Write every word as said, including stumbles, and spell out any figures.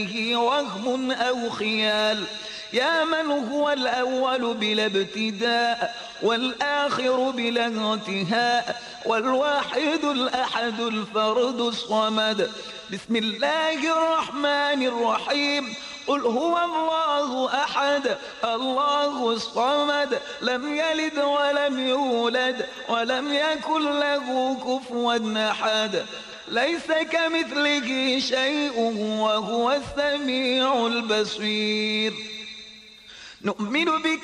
وهم أو خيال، يا من هو الأول بلا ابتداء والآخر بلا انتهاء والواحد الأحد الفرد الصمد. بسم الله الرحمن الرحيم. قل هو الله أحد الله الصمد، لم يلد ولم يولد ولم يكن له كفوا أحد، ليس كمثله شيء وهو السميع البصير. نؤمن بك